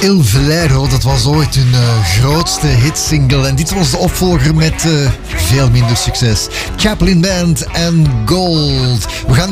Il Velero, dat was ooit hun grootste hitsingle. En dit was de opvolger met veel minder succes. Chaplin Band en Gold. We gaan